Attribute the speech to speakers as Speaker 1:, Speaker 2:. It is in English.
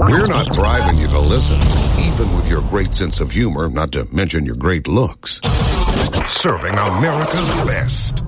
Speaker 1: We're not bribing you to listen, even with your great sense of humor, not to mention your great looks. Serving America's best.